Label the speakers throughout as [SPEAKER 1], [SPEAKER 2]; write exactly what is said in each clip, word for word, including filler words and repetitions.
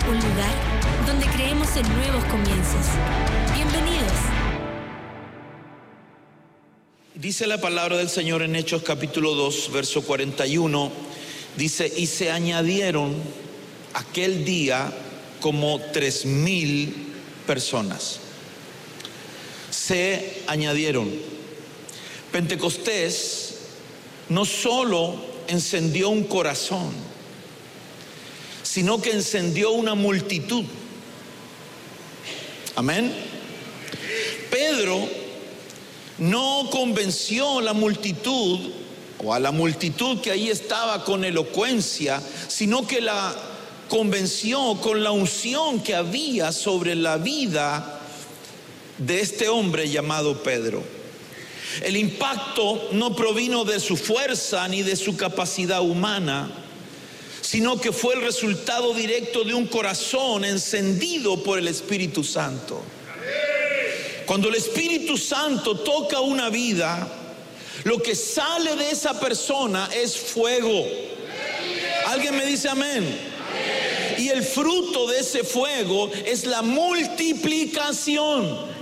[SPEAKER 1] un lugar donde creemos en nuevos comienzos. Bienvenidos.
[SPEAKER 2] Dice la palabra del Señor en Hechos capítulo dos, verso cuarenta y uno, dice: y se añadieron aquel día como tres mil personas. Se añadieron. Pentecostés no solo encendió un corazón, sino que encendió una multitud. Amén. Pedro no convenció a la multitud o a la multitud que ahí estaba con elocuencia, sino que la convenció con la unción que había sobre la vida de este hombre llamado Pedro. El impacto no provino de su fuerza ni de su capacidad humana, sino que fue el resultado directo de un corazón encendido por el Espíritu Santo. Cuando el Espíritu Santo toca una vida, lo que sale de esa persona es fuego. ¿Alguien me dice amén? Y el fruto de ese fuego es la multiplicación.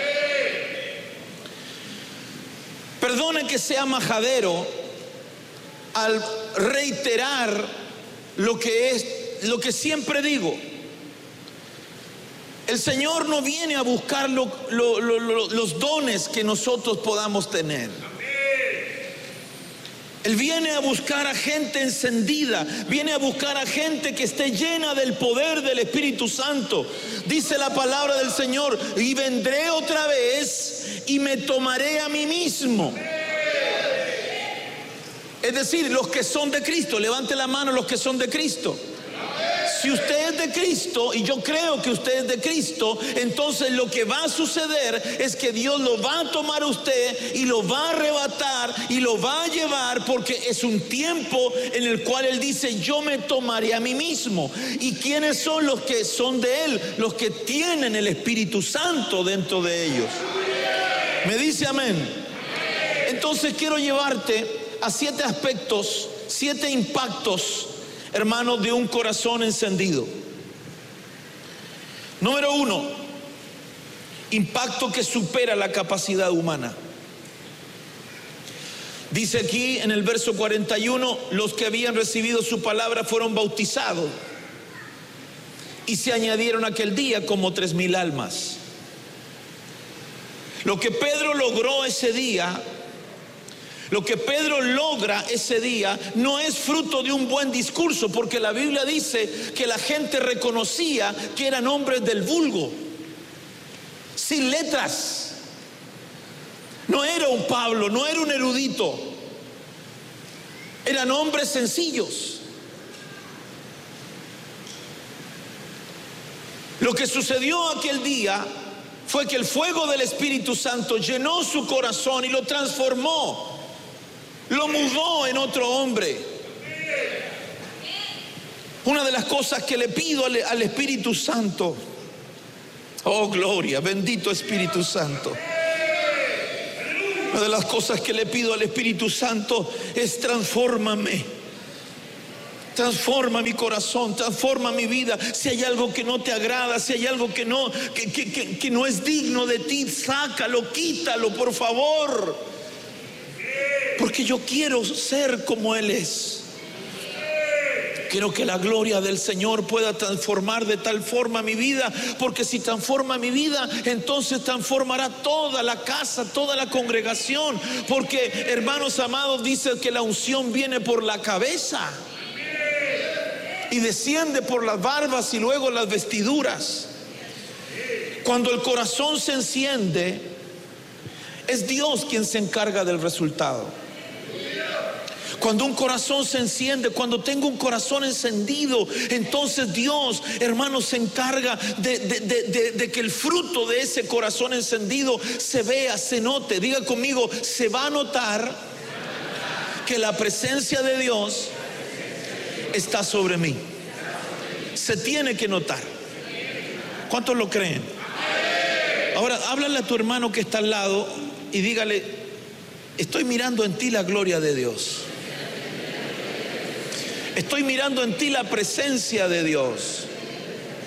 [SPEAKER 2] Perdone que sea majadero al reiterar lo que es, lo que siempre digo. El Señor no viene a buscar lo, lo, lo, lo, los dones que nosotros podamos tener. Él viene a buscar a gente encendida, viene a buscar a gente que esté llena del poder del Espíritu Santo. Dice la palabra del Señor: y vendré otra vez y me tomaré a mí mismo. Es decir, los que son de Cristo, levante la mano los que son de Cristo. Si usted es de Cristo, y yo creo que usted es de Cristo, entonces lo que va a suceder es que Dios lo va a tomar a usted y lo va a arrebatar y lo va a llevar, porque es un tiempo en el cual Él dice: yo me tomaré a mí mismo. ¿Y quiénes son los que son de Él? Los que tienen el Espíritu Santo dentro de ellos. ¿Me dice amén? Entonces quiero llevarte a siete aspectos, siete impactos, hermanos, de un corazón encendido. Número uno, impacto que supera la capacidad humana. Dice aquí en el verso cuarenta y uno: los que habían recibido su palabra fueron bautizados, y se añadieron aquel día como tres mil almas. Lo que Pedro logró ese día, Lo que Pedro logra ese día no es fruto de un buen discurso, porque la Biblia dice que la gente reconocía que eran hombres del vulgo, sin letras. No era un Pablo, no era un erudito, eran hombres sencillos. Lo que sucedió aquel día fue que el fuego del Espíritu Santo llenó su corazón y lo transformó. Lo mudó en otro hombre. Una de las cosas que le pido al, al Espíritu Santo, oh gloria, bendito Espíritu Santo. Una de las cosas que le pido al Espíritu Santo es: transfórmame. Transforma mi corazón, transforma mi vida. Si hay algo que no te agrada, si hay algo que no, que, que, que, que no es digno de ti, sácalo, quítalo, por favor. Porque yo quiero ser como Él es. Quiero que la gloria del Señor pueda transformar de tal forma mi vida, porque si transforma mi vida, entonces transformará toda la casa, toda la congregación. Porque, hermanos amados, dice que la unción viene por la cabeza y desciende por las barbas y luego las vestiduras. Cuando el corazón se enciende, es Dios quien se encarga del resultado. Cuando un corazón se enciende, cuando tengo un corazón encendido, entonces Dios, hermanos, se encarga de, de, de, de, de que el fruto de ese corazón encendido se vea, se note. Diga conmigo: se va a notar que la presencia de Dios está sobre mí. Se tiene que notar. ¿Cuántos lo creen? Ahora, háblale a tu hermano que está al lado y dígale: estoy mirando en ti la gloria de Dios. Estoy mirando en ti la presencia de Dios.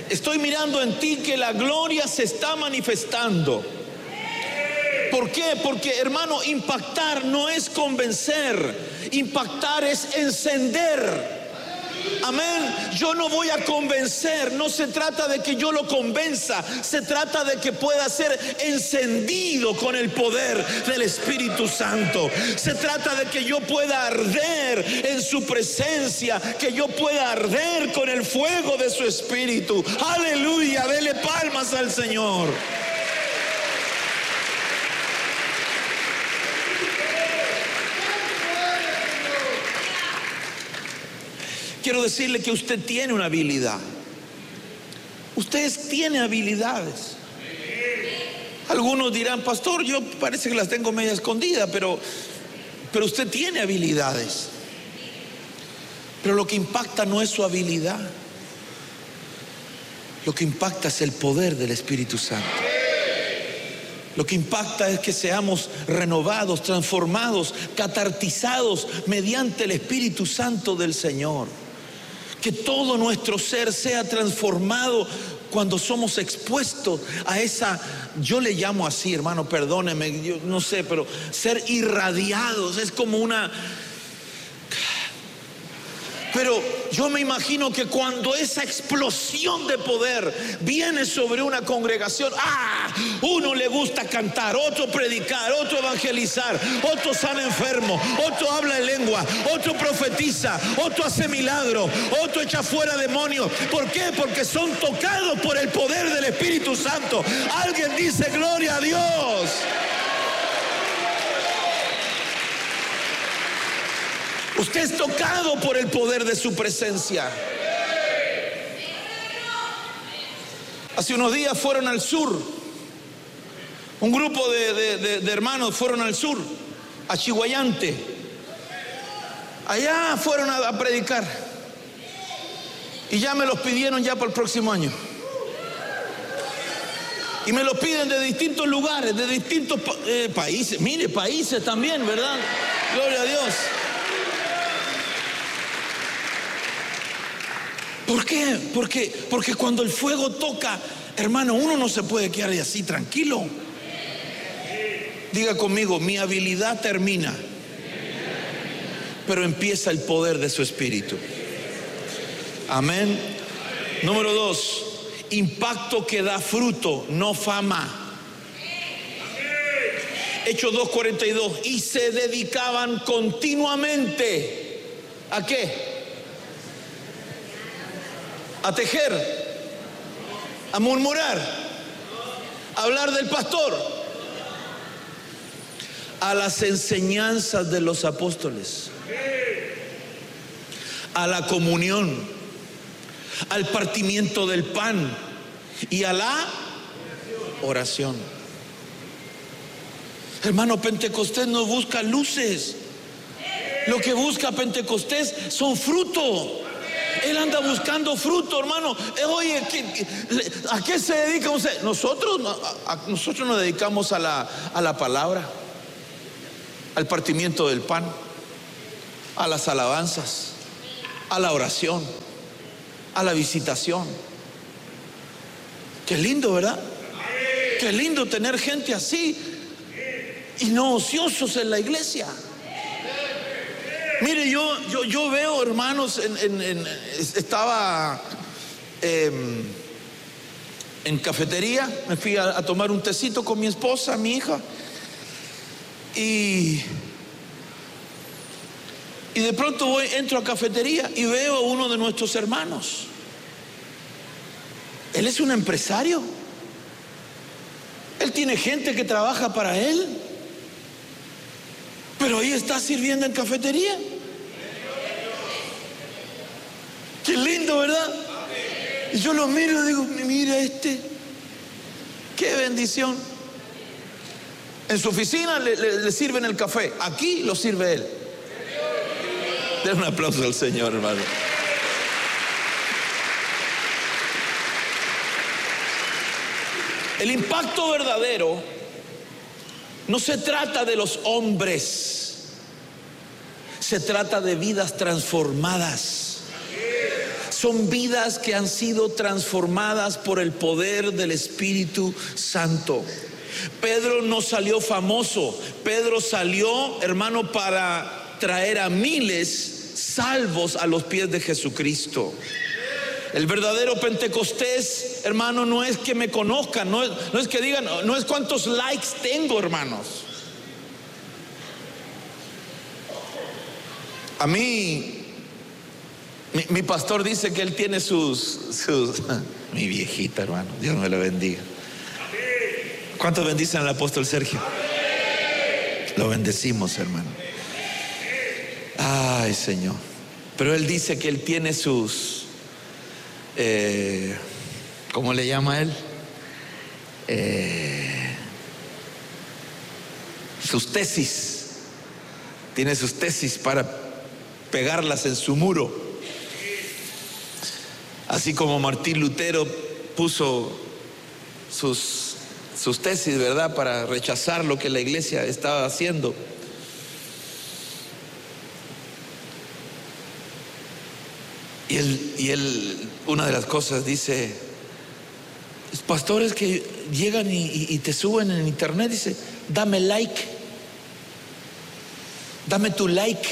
[SPEAKER 2] estoy mirando en ti que la gloria se está manifestando. ¿Por qué? Porque, hermano, impactar no es convencer, impactar es encender. Amén. Yo no voy a convencer, no se trata de que yo lo convenza, se trata de que pueda ser encendido con el poder del Espíritu Santo. Se trata de que yo pueda arder en su presencia, que yo pueda arder con el fuego de su Espíritu. Aleluya, dele palmas al Señor. Quiero decirle que usted tiene una habilidad. Ustedes tienen habilidades. Algunos dirán, pastor, yo parece que las tengo media escondidas, pero, pero usted tiene habilidades. Pero lo que impacta no es su habilidad. Lo que impacta es el poder del Espíritu Santo. Lo que impacta es que seamos renovados, transformados, catartizados mediante el Espíritu Santo del Señor. Que todo nuestro ser sea transformado cuando somos expuestos a esa, yo le llamo así, hermano, perdóneme, yo no sé, pero ser irradiados es como una... Pero yo me imagino que cuando esa explosión de poder viene sobre una congregación, ¡ah! Uno le gusta cantar, otro predicar, otro evangelizar, otro sana enfermo, otro habla en lengua, otro profetiza, otro hace milagro, otro echa fuera demonios. ¿Por qué? Porque son tocados por el poder del Espíritu Santo. Alguien dice gloria a Dios. Usted es tocado por el poder de su presencia. Hace unos días fueron al sur. Un grupo de, de, de, de hermanos fueron al sur, a Chihuayante. Allá fueron a, a predicar. Y ya me los pidieron ya para el próximo año. Y me los piden de distintos lugares, de distintos eh, países. Mire, países también, ¿verdad? Gloria a Dios. ¿Por qué? Porque, porque cuando el fuego toca, hermano, uno no se puede quedar así tranquilo. Diga conmigo, mi habilidad termina, pero empieza el poder de su Espíritu. Amén. Número dos, impacto que da fruto, no fama. Hechos dos cuarenta y dos, y se dedicaban continuamente ¿a qué? A tejer, a murmurar, a hablar del pastor, a las enseñanzas de los apóstoles, a la comunión, al partimiento del pan y a la oración. Hermano, Pentecostés no busca luces. Lo que busca Pentecostés son frutos. Él anda buscando fruto, hermano. Oye, ¿a qué se dedica usted? Nosotros, a, nosotros nos dedicamos a la, a la palabra, al partimiento del pan, a las alabanzas, a la oración, a la visitación. Qué lindo, ¿verdad? Qué lindo tener gente así y no ociosos en la iglesia. Mire, yo, yo, yo veo, hermanos, en, en, en, estaba eh, en cafetería, me fui a, a tomar un tecito con mi esposa, mi hija, y, y de pronto voy, entro a cafetería y veo a uno de nuestros hermanos. Él es un empresario. Él tiene gente que trabaja para él. Pero ahí está sirviendo en cafetería. Qué lindo, ¿verdad? Y yo lo miro y digo, mira este, qué bendición. En su oficina le, le, le sirven el café, aquí lo sirve él. Den un aplauso al Señor, hermano. El impacto verdadero no se trata de los hombres, se trata de vidas transformadas. son vidas que han sido transformadas por el poder del Espíritu Santo. Pedro no salió famoso, Pedro salió, hermano, para traer a miles salvos a los pies de Jesucristo. El verdadero Pentecostés, hermano, no es que me conozcan, no es, no es que digan, no es cuántos likes tengo, hermanos. A mí, mi, mi pastor dice que él tiene sus, sus mi viejita, hermano, Dios me la bendiga. ¿Cuántos bendicen al apóstol Sergio? Lo bendecimos, hermano. Ay, Señor. Pero él dice que él tiene sus, eh, ¿cómo le llama él? Eh, sus tesis. Tiene sus tesis para pegarlas en su muro. Así como Martín Lutero puso sus sus tesis, ¿verdad?, para rechazar lo que la iglesia estaba haciendo. Y él, y él una de las cosas dice, los pastores que llegan y, y, y te suben en internet, dice, dame like, dame tu like.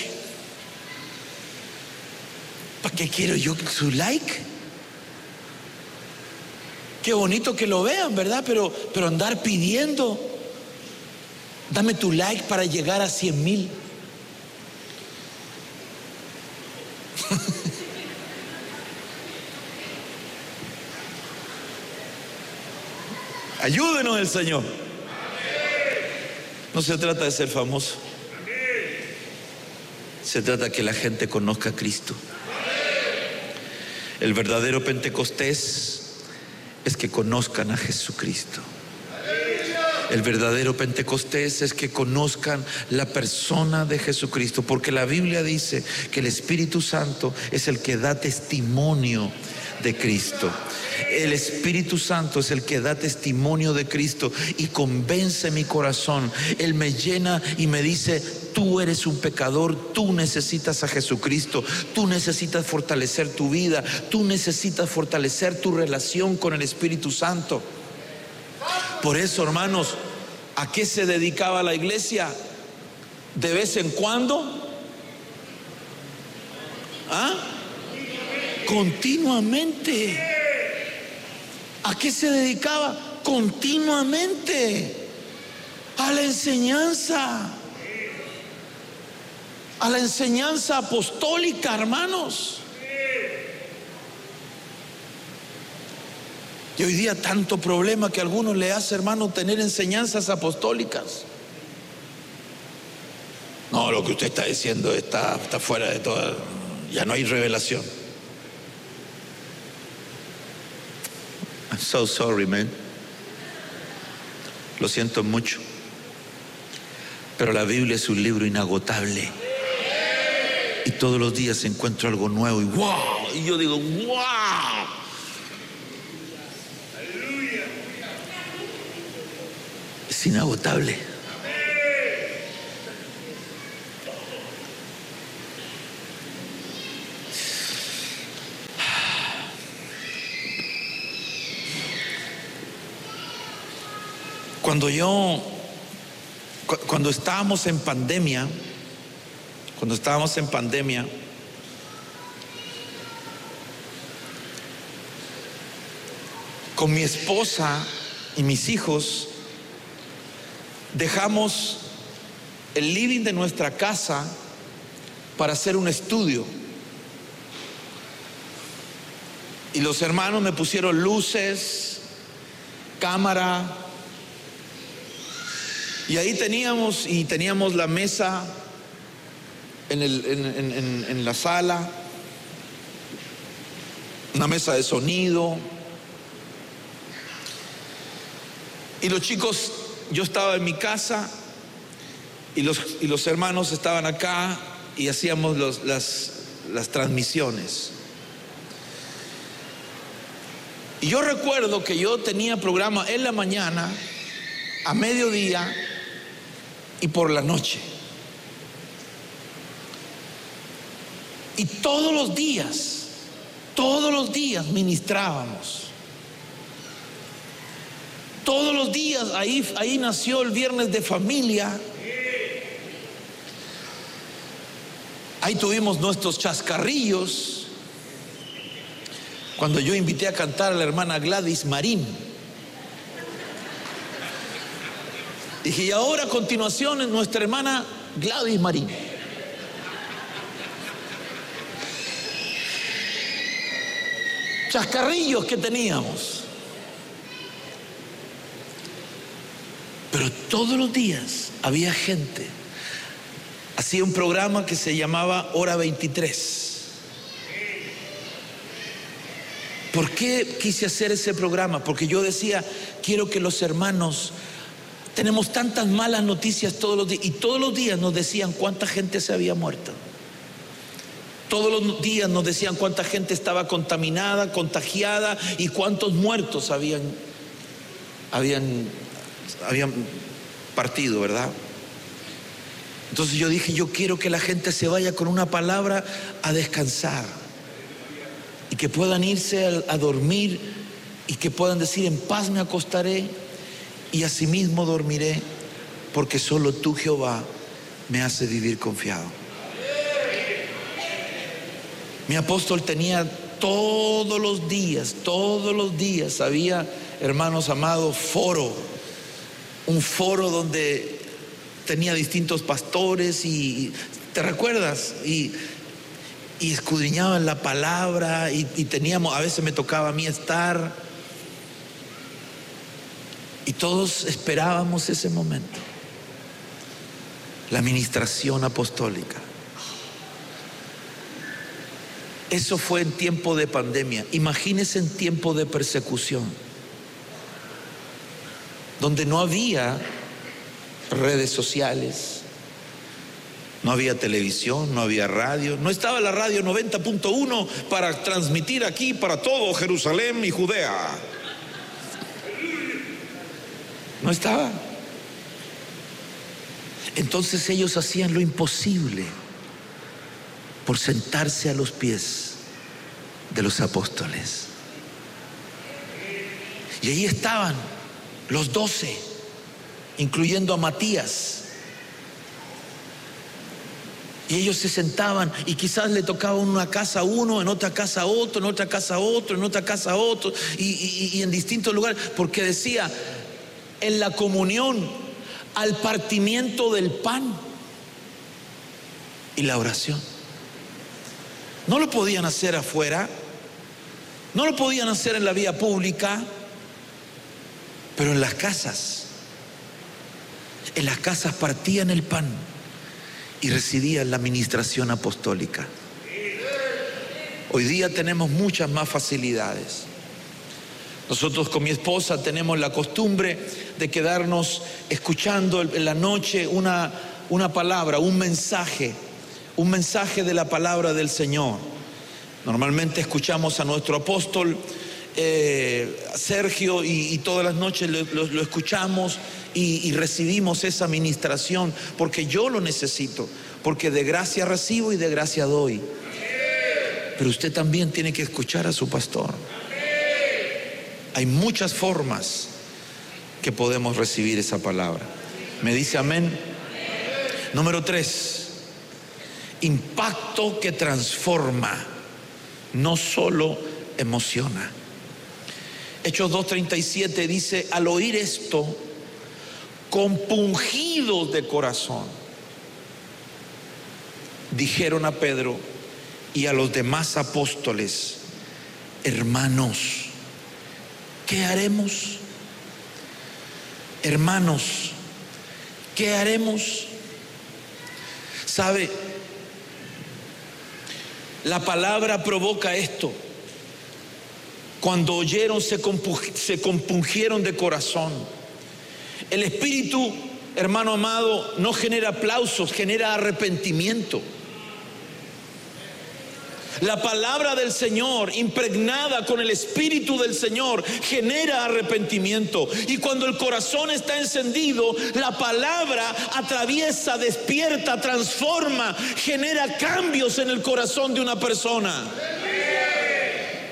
[SPEAKER 2] ¿Para qué quiero yo su like? Qué bonito que lo vean, ¿verdad? Pero, pero andar pidiendo, dame tu like para llegar a cien mil. Ayúdenos el Señor. No se trata de ser famoso. Se trata de que la gente conozca a Cristo. El verdadero Pentecostés es que conozcan a Jesucristo. El verdadero Pentecostés es que conozcan la persona de Jesucristo, porque la Biblia dice que el Espíritu Santo es el que da testimonio de Cristo. El Espíritu Santo es el que da testimonio de Cristo y convence mi corazón. Él me llena y me dice, tú eres un pecador, tú necesitas a Jesucristo, tú necesitas fortalecer tu vida, tú necesitas fortalecer tu relación con el Espíritu Santo. Por eso, hermanos, ¿a qué se dedicaba la iglesia? De vez en cuando, ¿ah? Continuamente. ¿A qué se dedicaba? Continuamente. A la enseñanza. A la enseñanza apostólica, hermanos. Y hoy día tanto problema que a algunos le hace, hermano, tener enseñanzas apostólicas. No, lo que usted está diciendo está, está fuera de toda, ya no hay revelación. I'm so sorry, man. Lo siento mucho. Pero la Biblia es un libro inagotable. Y todos los días encuentro algo nuevo y wow. Y yo digo, wow. Es inagotable. Cuando yo, cuando estábamos en pandemia, cuando estábamos en pandemia, con mi esposa y mis hijos, dejamos el living de nuestra casa para hacer un estudio. Y los hermanos me pusieron luces, cámara. Y ahí teníamos, y teníamos la mesa en, el, en, en, en la sala, una mesa de sonido. Y los chicos, yo estaba en mi casa y los, y los hermanos estaban acá y hacíamos los, las, las transmisiones. Y yo recuerdo que yo tenía programa en la mañana, a mediodía y por la noche. Y todos los días, todos los días ministrábamos. Todos los días, ahí, ahí nació el viernes de familia. Ahí tuvimos nuestros chascarrillos. Cuando yo invité a cantar a la hermana Gladys Marín, dije, y ahora a continuación es nuestra hermana Gladys Marín. Chascarrillos que teníamos. Pero todos los días había gente. Hacía un programa que se llamaba Hora veintitrés. ¿Por qué quise hacer ese programa? Porque yo decía, quiero que los hermanos, tenemos tantas malas noticias todos los días, y todos los días nos decían cuánta gente se había muerto. Todos los días nos decían cuánta gente estaba contaminada, contagiada, y cuántos muertos habían, habían, habían partido, ¿verdad? Entonces yo dije, yo quiero que la gente se vaya con una palabra a descansar, y que puedan irse a, a dormir, y que puedan decir, en paz me acostaré y asimismo dormiré, porque solo tú, Jehová, me hace vivir confiado. Mi apóstol tenía todos los días, todos los días había, hermanos amados, foro, un foro donde tenía distintos pastores y, ¿te recuerdas? Y, y escudriñaban la palabra y, y teníamos, a veces me tocaba a mí estar, y todos esperábamos ese momento, la ministración apostólica. Eso fue en tiempo de pandemia. Imagínense en tiempo de persecución, donde no había redes sociales, no había televisión, no había radio, no estaba la radio noventa punto uno para transmitir aquí para todo Jerusalén y Judea. No estaba. Entonces ellos hacían lo imposible por sentarse a los pies de los apóstoles. Y ahí estaban los doce, incluyendo a Matías. Y ellos se sentaban y quizás le tocaba en una casa a uno, en otra casa a otro, en otra casa a otro, en otra casa a otro, y, y, y en distintos lugares, porque decía, en la comunión, al partimiento del pan y la oración. No lo podían hacer afuera, no lo podían hacer en la vía pública, pero en las casas, en las casas partían el pan y recibían la ministración apostólica. Hoy día tenemos muchas más facilidades. Nosotros con mi esposa tenemos la costumbre de quedarnos escuchando en la noche una, una palabra, un mensaje, un mensaje de la palabra del Señor. Normalmente escuchamos a nuestro apóstol eh, Sergio y, y todas las noches lo, lo, lo escuchamos y, y recibimos esa ministración, porque yo lo necesito, porque de gracia recibo y de gracia doy. Pero usted también tiene que escuchar a su pastor. Hay muchas formas que podemos recibir esa palabra. ¿Me dice amén? Número tres, impacto que transforma, no solo emociona. Hechos dos treinta y siete dice, al oír esto, compungidos de corazón, dijeron a Pedro y a los demás apóstoles, hermanos, ¿qué haremos? Hermanos, ¿qué haremos? ¿Sabe? La palabra provoca esto. Cuando oyeron se, compu- se compungieron de corazón. El Espíritu, hermano amado, no genera aplausos, genera arrepentimiento. La palabra del Señor, impregnada con el Espíritu del Señor, genera arrepentimiento. Y cuando el corazón está encendido, la palabra atraviesa, despierta, transforma, genera cambios en el corazón de una persona.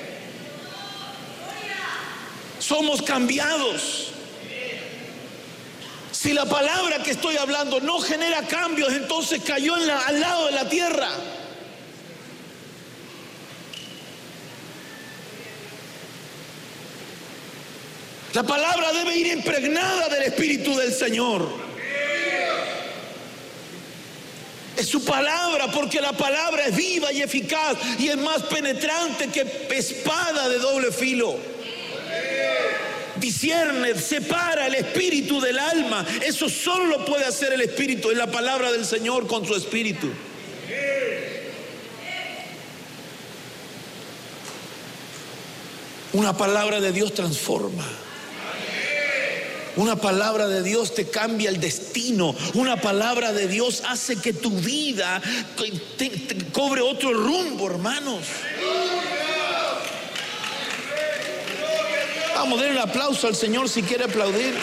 [SPEAKER 2] Somos cambiados. Si la palabra que estoy hablando no genera cambios, entonces cayó en la, al lado de la tierra. La palabra debe ir impregnada del Espíritu del Señor. Es su palabra, porque la palabra es viva y eficaz y es más penetrante que espada de doble filo. Discierne, separa el espíritu del alma. Eso solo lo puede hacer el Espíritu, en la palabra del Señor con su Espíritu. Una palabra de Dios transforma. Una palabra de Dios te cambia el destino. Una palabra de Dios hace que tu vida te, te cobre otro rumbo, hermanos. Vamos a dar un aplauso al Señor si quiere aplaudir.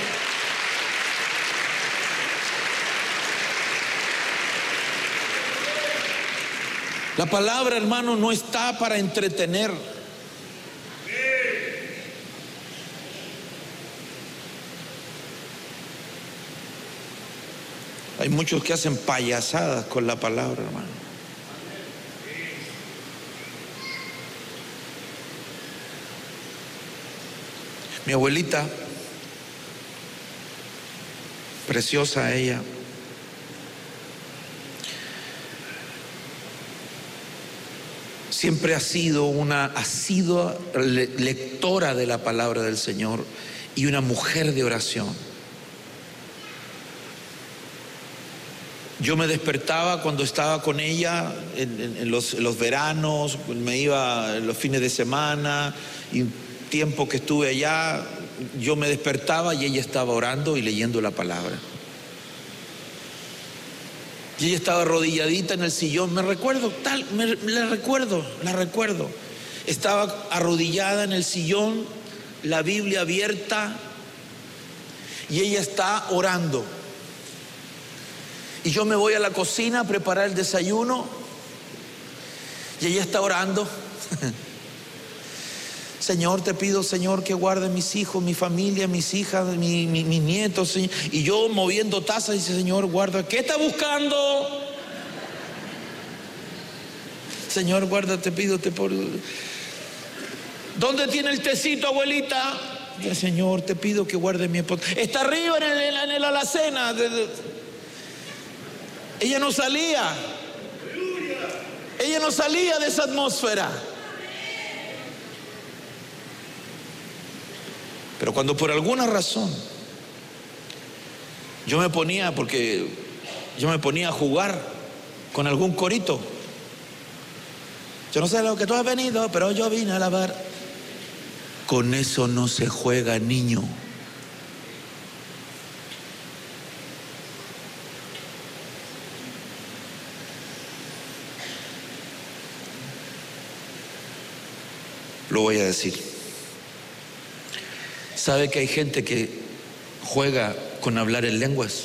[SPEAKER 2] La palabra, hermano, no está para entretener. Hay muchos que hacen payasadas con la palabra, hermano. Mi abuelita, preciosa ella, siempre ha sido una asidua lectora de la palabra del Señor y una mujer de oración. Yo me despertaba cuando estaba con ella en, en, en, los, en los veranos, me iba en los fines de semana, y tiempo que estuve allá, yo me despertaba y ella estaba orando y leyendo la palabra. Y ella estaba arrodilladita en el sillón, me recuerdo, tal, me, la recuerdo, la recuerdo. Estaba arrodillada en el sillón, la Biblia abierta, y ella está orando. Y yo me voy a la cocina a preparar el desayuno y ella está orando. Señor, te pido, Señor, que guarde mis hijos, mi familia, mis hijas, mi, mi, mis nietos, Señor. Y yo moviendo tazas, dice, Señor, guarda. ¿Qué está buscando? Señor, guarda, te pido, te por... ¿Dónde tiene el tecito, abuelita? Dice, Señor, te pido que guarde mi esposa. Está arriba en el, en el alacena. Ella no salía. Ella no salía de esa atmósfera. Pero cuando por alguna razón yo me ponía, porque yo me ponía a jugar con algún corito. Yo no sé lo que tú has venido, pero yo vine a alabar. Con eso no se juega, niño. Lo voy a decir. ¿Sabe que hay gente que juega con hablar en lenguas?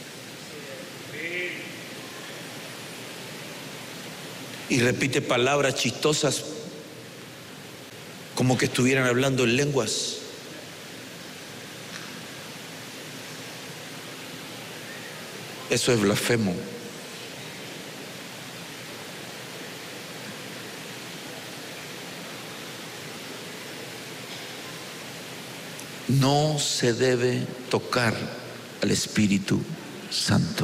[SPEAKER 2] Y repite palabras chistosas como que estuvieran hablando en lenguas. Eso es blasfemo. No se debe tocar al Espíritu Santo.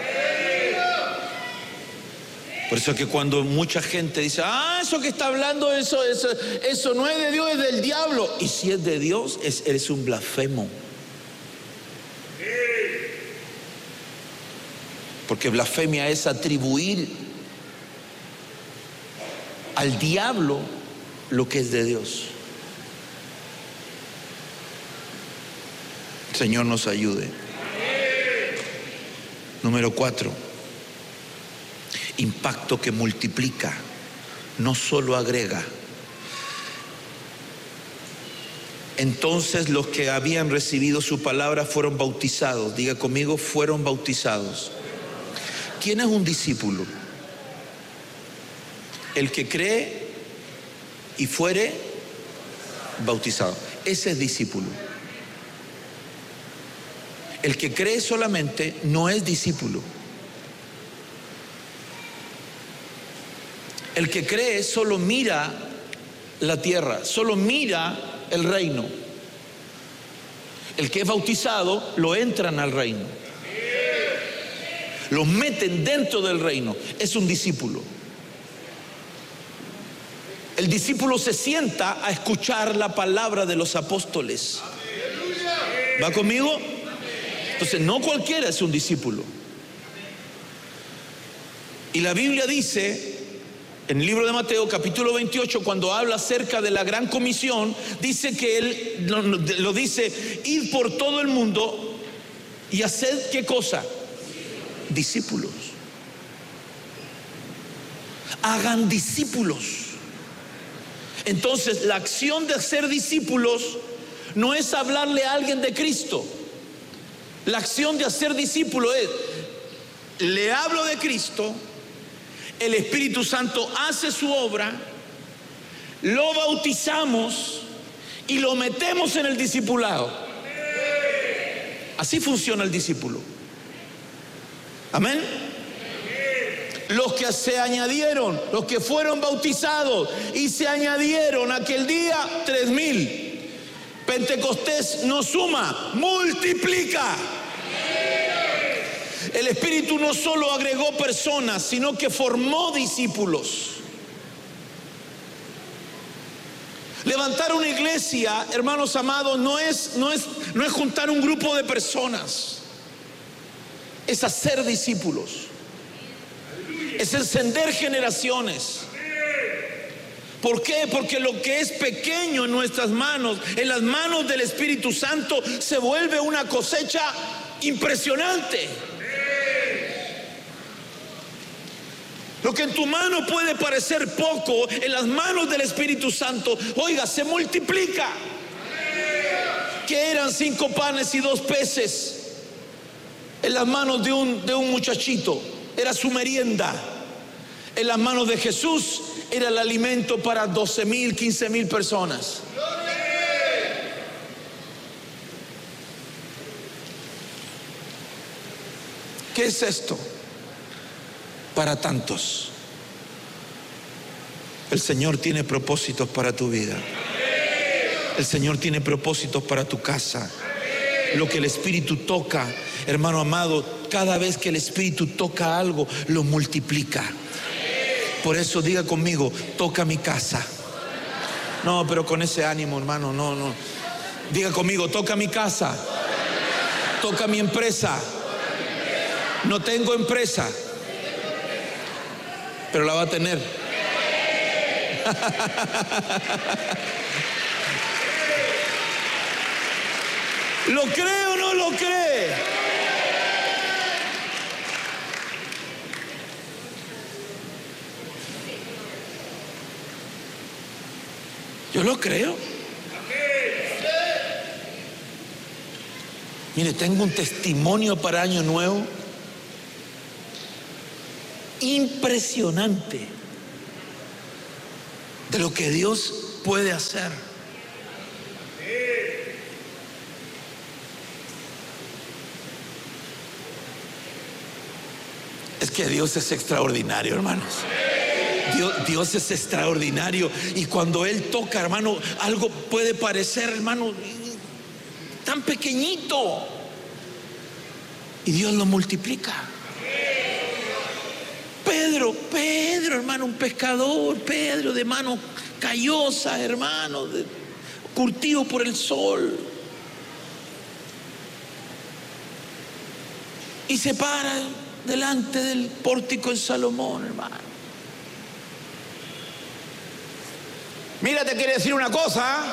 [SPEAKER 2] Por eso es que cuando mucha gente dice, ah, eso que está hablando, eso, eso, eso no es de Dios, es del diablo. Y si es de Dios, es, eres un blasfemo. Porque blasfemia es atribuir al diablo lo que es de Dios. Señor nos ayude. Número cuatro. Impacto que multiplica, no solo agrega. Entonces los que habían recibido su palabra fueron bautizados. Diga conmigo, fueron bautizados. ¿Quién es un discípulo? El que cree y fuere bautizado. ese es discípulo. El que cree solamente no es discípulo. El que cree solo mira la tierra, solo mira el reino. El que es bautizado lo entran al reino, los meten dentro del reino. Es un discípulo. El discípulo se sienta a escuchar la palabra de los apóstoles. ¿Va conmigo? Entonces no cualquiera es un discípulo. Y la Biblia dice en el libro de Mateo capítulo veintiocho, cuando habla acerca de la gran comisión, dice que él lo, lo dice: id por todo el mundo y haced ¿qué cosa? Discípulos. Hagan discípulos. Entonces la acción de ser discípulos no es hablarle a alguien de Cristo. La acción de hacer discípulo es: le hablo de Cristo, el Espíritu Santo hace su obra, lo bautizamos y lo metemos en el discipulado. Así funciona el discípulo. Amén. Los que se añadieron, los que fueron bautizados y se añadieron aquel día, tres mil. Pentecostés no suma, multiplica. El Espíritu no solo agregó personas, sino que formó discípulos. Levantar una iglesia, hermanos amados, no es, no es, no es juntar un grupo de personas. Es hacer discípulos. Es encender generaciones. ¿Por qué? Porque lo que es pequeño en nuestras manos, en las manos del Espíritu Santo, se vuelve una cosecha impresionante. Lo que en tu mano puede parecer poco, en las manos del Espíritu Santo, oiga, se multiplica. Que eran cinco panes y dos peces en las manos de un, de un muchachito, era su merienda. En las manos de Jesús era el alimento para doce mil, quince mil personas. ¿Qué es esto? Para tantos. El Señor tiene propósitos para tu vida. El Señor tiene propósitos para tu casa. Lo que el Espíritu toca, hermano amado, cada vez que el Espíritu toca algo, lo multiplica. Por eso diga conmigo: toca mi casa. No, pero con ese ánimo, hermano, no, no. Diga conmigo: toca mi casa. Toca mi empresa. No tengo empresa, pero la va a tener. ¿Lo cree o no lo cree? Yo lo creo. Mire, tengo un testimonio para Año Nuevo impresionante de lo que Dios puede hacer. Es que Dios es extraordinario, hermanos. Dios, Dios es extraordinario. Y cuando Él toca, hermano, algo puede parecer, hermano, tan pequeñito, y Dios lo multiplica. Pedro, Pedro, hermano, un pescador, Pedro de mano callosa, hermano, de, curtido por el sol. Y se para delante del pórtico en Salomón, hermano. Mira, te quiere decir una cosa.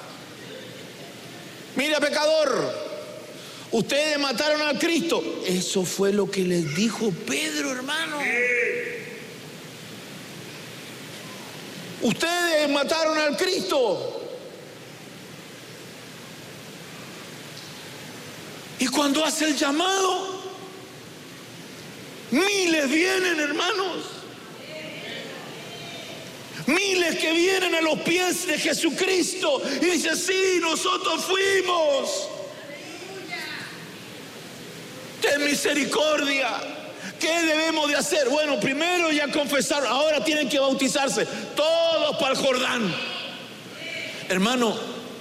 [SPEAKER 2] Mira, pecador, ustedes mataron al Cristo. Eso fue lo que les dijo Pedro, hermano. Ustedes mataron al Cristo. Y cuando hace el llamado, miles vienen, hermanos. Miles que vienen a los pies de Jesucristo y dicen, sí, nosotros fuimos. Ten misericordia. ¿Qué debemos de hacer? Bueno, primero ya confesar, ahora tienen que bautizarse. Todos para el Jordán. Hermano,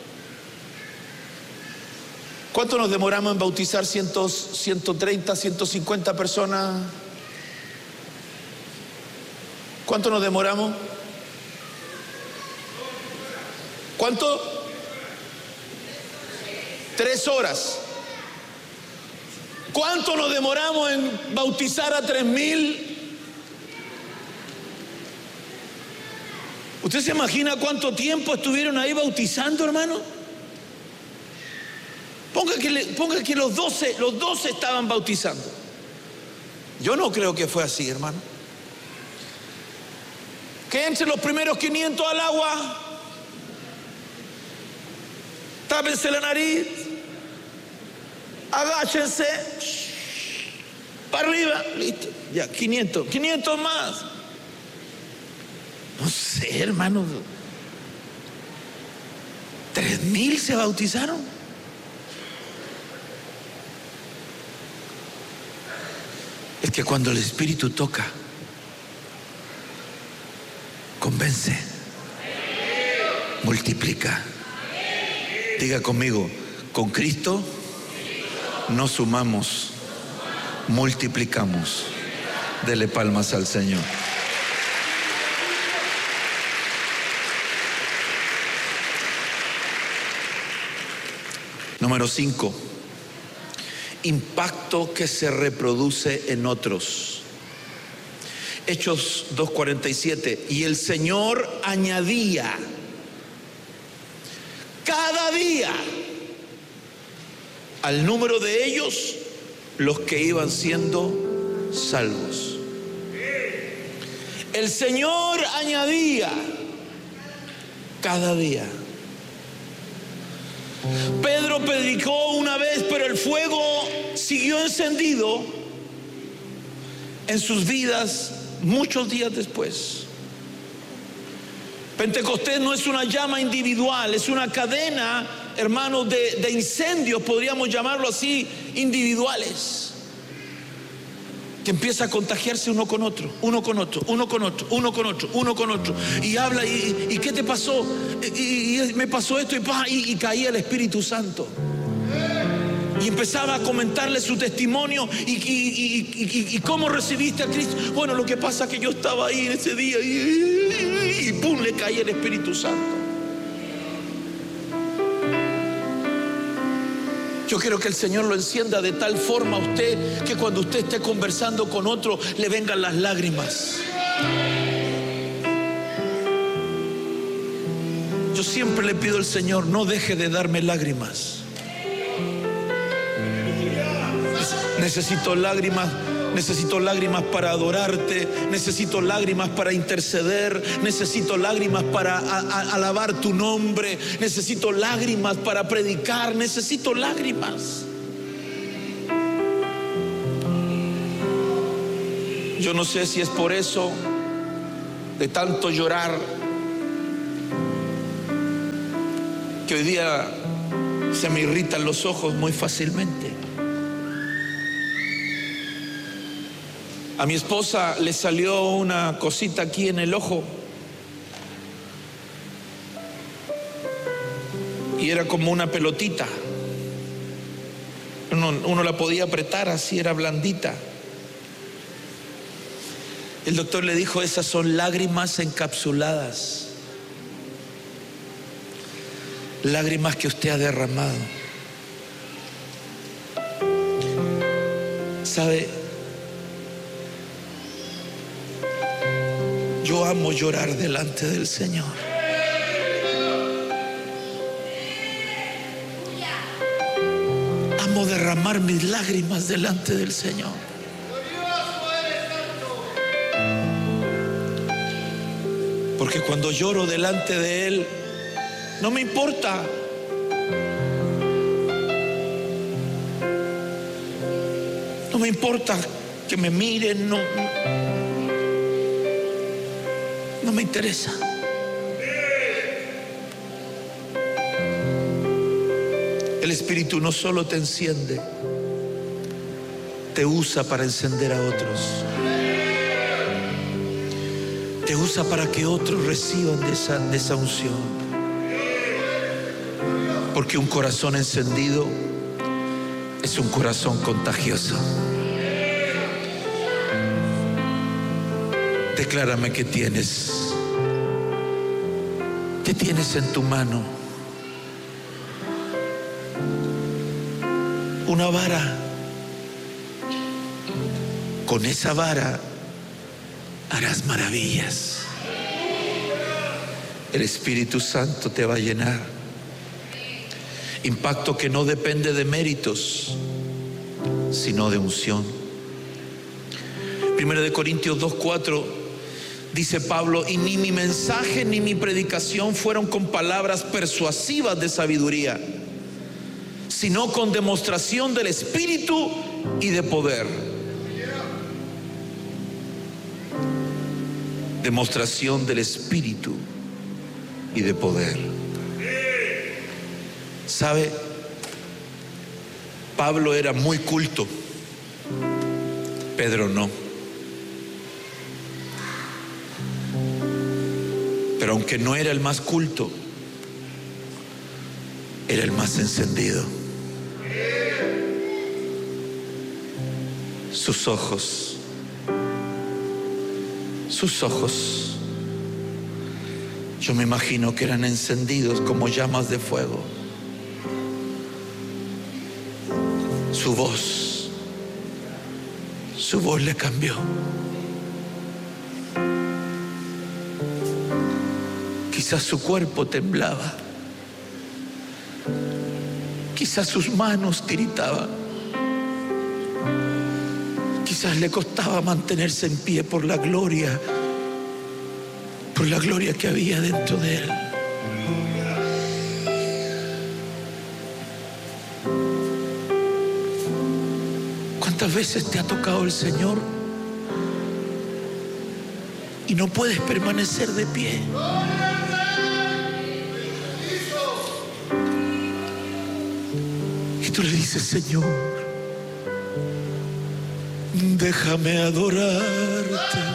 [SPEAKER 2] ¿cuánto nos demoramos en bautizar? ciento treinta, ciento cincuenta personas. ¿Cuánto nos demoramos? ¿Cuánto? Tres horas. ¿Cuánto nos demoramos en bautizar a tres mil? ¿Usted se imagina cuánto tiempo estuvieron ahí bautizando, hermano? Ponga que, le, ponga que los doce, los doce estaban bautizando. Yo no creo que fue así, hermano. Que entre los primeros quinientos al agua. Tápense la nariz. Agáchense. Para arriba. Listo. Ya, quinientos. quinientos más. No sé, hermano. ¿Tres mil se bautizaron? Es que cuando el Espíritu toca, convence, multiplica. Diga conmigo, con Cristo no sumamos, multiplicamos. Dele palmas al Señor. Número cinco, impacto que se reproduce en otros. Hechos dos cuarenta y siete, y el Señor añadía cada día al número de ellos los que iban siendo salvos. El Señor añadía cada día. Pedro predicó una vez, pero el fuego siguió encendido en sus vidas muchos días después. Pentecostés no es una llama individual, es una cadena, hermanos, de, de incendios, podríamos llamarlo así, individuales, que empieza a contagiarse uno con otro, uno con otro, uno con otro, uno con otro, uno con otro, y habla, y, y ¿qué te pasó? Y, y me pasó esto, y, y, y caía el Espíritu Santo. Y empezaba a comentarle su testimonio y, y, y, y, y cómo recibiste a Cristo. Bueno, lo que pasa es que yo estaba ahí en ese día y, y, y pum, le caía el Espíritu Santo. Yo quiero que el Señor lo encienda de tal forma a usted que cuando usted esté conversando con otro le vengan las lágrimas. Yo siempre le pido al Señor, no deje de darme lágrimas. Necesito lágrimas, necesito lágrimas para adorarte, necesito lágrimas para interceder, necesito lágrimas para a, a, alabar tu nombre, necesito lágrimas para predicar, necesito lágrimas. Yo no sé si es por eso, de tanto llorar, que hoy día se me irritan los ojos muy fácilmente. A mi esposa le salió una cosita aquí en el ojo y era como una pelotita. Uno, uno la podía apretar así, era blandita. El doctor le dijo, esas son lágrimas encapsuladas, lágrimas que usted ha derramado. ¿Sabe? Yo amo llorar delante del Señor. Amo derramar mis lágrimas delante del Señor. Porque cuando lloro delante de Él, no me importa. No me importa que me miren, no, no, no me interesa. El Espíritu no solo te enciende, te usa para encender a otros. Te usa para que otros reciban de esa, de esa unción. Porque un corazón encendido es un corazón contagioso. Declárame qué tienes. ¿Qué tienes en tu mano? Una vara. Con esa vara harás maravillas. El Espíritu Santo te va a llenar. Impacto que no depende de méritos, sino de unción. Primera de Corintios dos cuatro dice Pablo: y ni mi mensaje ni mi predicación fueron con palabras persuasivas de sabiduría, sino con demostración del Espíritu y de poder. Demostración del Espíritu y de poder. ¿Sabe? Pablo era muy culto, Pedro no. Pero aunque no era el más culto, era el más encendido. Sus ojos, sus ojos, yo me imagino que eran encendidos como llamas de fuego. Su voz, su voz le cambió. Quizás su cuerpo temblaba, quizás sus manos tiritaban, quizás le costaba mantenerse en pie por la gloria, por la gloria que había dentro de él. ¿Cuántas veces te ha tocado el Señor y no puedes permanecer de pie? Y tú le dices: Señor, déjame adorarte.